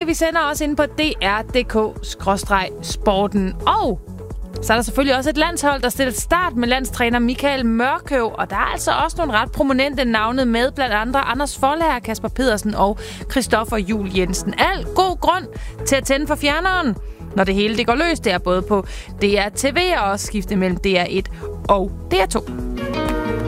vi sender også ind på dr.dk/sporten. Og så er der selvfølgelig også et landshold, der stiller start med landstræner Michael Mørkøv. Og der er altså også nogle ret prominente navne med, blandt andre Anders Forlager, Kasper Pedersen og Christoffer Juhl Jensen. Al god grund til at tænde for fjerneren, når det hele det går løs. Det er både på DR TV og også skifte mellem DR1 og DR2.